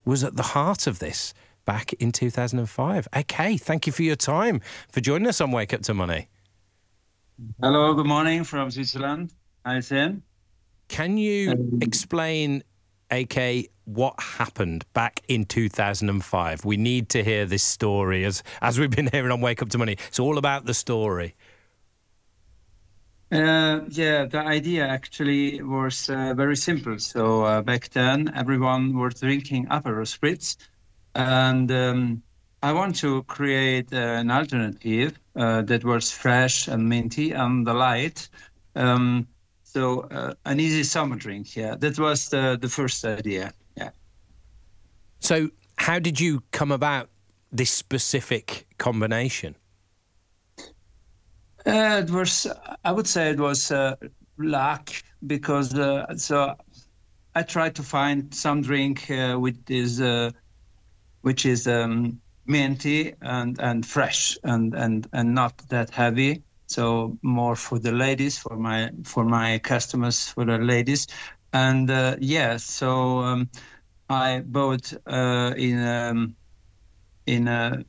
was at the heart of this back in 2005. Okay, thank you for your time, for joining us on Wake Up to Money. Hello, good morning from Switzerland. Hi, Sam. Can you explain, AK, what happened back in 2005? We need to hear this story, as we've been hearing on Wake Up to Money. It's all about the story. Yeah, the idea actually was very simple. So back then, everyone was drinking Aperol Spritz, and I want to create an alternative that was fresh and minty and light. So an easy summer drink. Yeah, that was the first idea. Yeah. So how did you come about this specific combination? It was, I would say, it was luck because so I tried to find some drink with this, which is minty and fresh and not that heavy. So more for the ladies, for my customers, for the ladies, and yeah. So I bought in a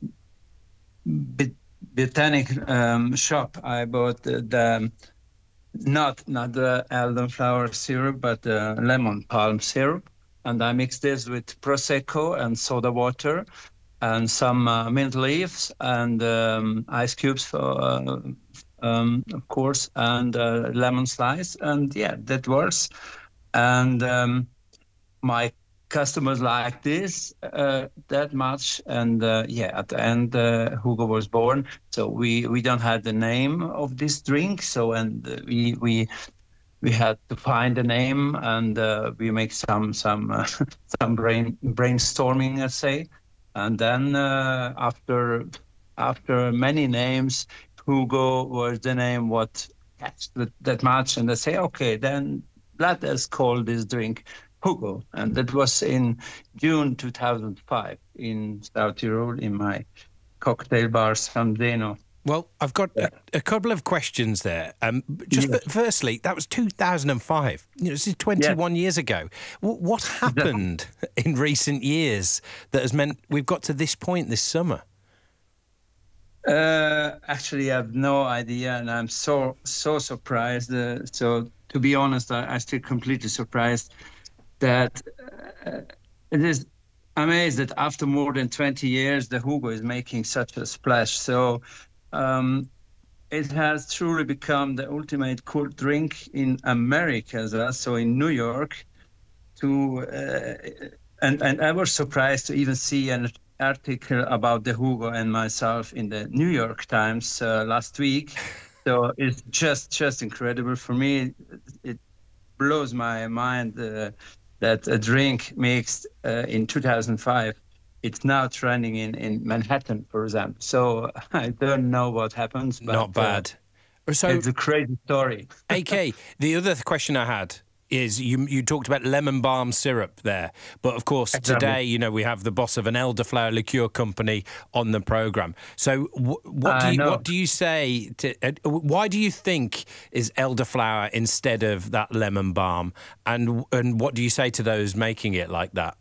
botanic shop. I bought the not the elderflower syrup, but the lemon palm syrup, and I mixed this with prosecco and soda water, and some mint leaves and ice cubes, for, of course, and lemon slice, and yeah, that works. And my customers like this that much, and yeah, at the end Hugo was born. So we don't have the name of this drink, so and we had to find a name, and we make some some brainstorming, let's say, and then after many names, Hugo was the name what catched that much, and they say, okay, then let us call this drink Hugo. And that was in June 2005 in South Tyrol, in my cocktail bar San Zeno. Well, I've got a couple of questions there. Firstly, that was 2005. This is 21 years ago. What happened in recent years that has meant we've got to this point this summer? Actually, I have no idea, and I'm so surprised. So to be honest, I still completely surprised that it is amazed that after more than 20 years, the Hugo is making such a splash. So it has truly become the ultimate cool drink in America as well. So in New York, and I was surprised to even see an article about the Hugo and myself in the New York Times last week. So it's just incredible for me. It blows my mind that a drink mixed in 2005, it's now trending in Manhattan, for example. So I don't know what happens, but not bad. So it's a crazy story. AK, the other question I had is you talked about lemon balm syrup there, but of course today, you know, we have the boss of an elderflower liqueur company on the program. So what do you say to why do you think is elderflower instead of that lemon balm, and what do you say to those making it like that?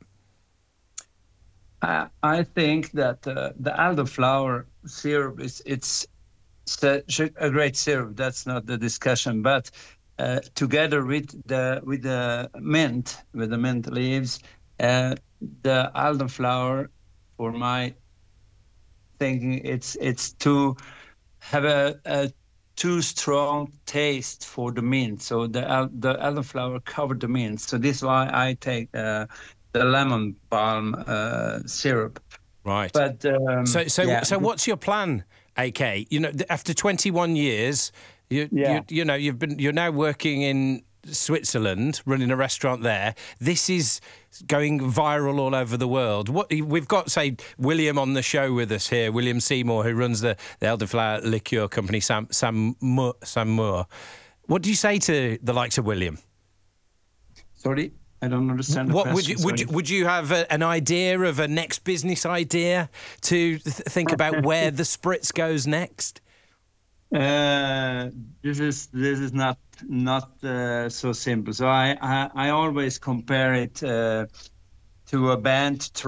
I think that the elderflower syrup it's a great syrup. That's not the discussion, but together with the mint leaves, the elderflower, for my thinking, it's to have a too strong taste for the mint. So the elderflower covered the mint. So this is why I take the lemon balm syrup. Right. But so what's your plan, AK? You know, after 21 years, you're now working in Switzerland, running a restaurant there. This is going viral all over the world. We've got, say, William on the show with us here, William Seymour, who runs the elderflower liqueur company, Sam Moore. What do you say to the likes of William? Sorry, I don't understand the question. Would you have an idea of a next business idea to think about where the spritz goes next? This is not so simple. So I always compare it to a band